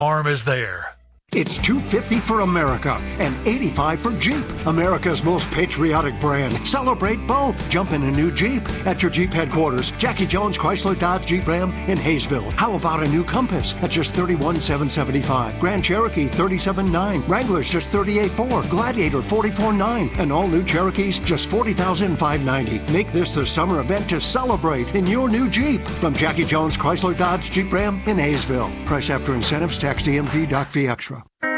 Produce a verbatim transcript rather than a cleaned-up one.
Arm is there. It's two hundred fifty dollars for America and eighty-five dollars for Jeep, America's most patriotic brand. Celebrate both. Jump in a new Jeep at your Jeep headquarters. Jackie Jones Chrysler Dodge Jeep Ram in Hayesville. How about a new Compass at just thirty-one thousand seven hundred seventy-five dollars? Grand Cherokee thirty-seven thousand nine hundred dollars. Wrangler's just thirty-eight thousand four hundred dollars. Gladiator forty-four thousand nine hundred dollars. And all new Cherokees just forty thousand five hundred ninety dollars. Make this the summer event to celebrate in your new Jeep. From Jackie Jones Chrysler Dodge Jeep Ram in Hayesville. Price after incentives, tax D M V, doc fee extra.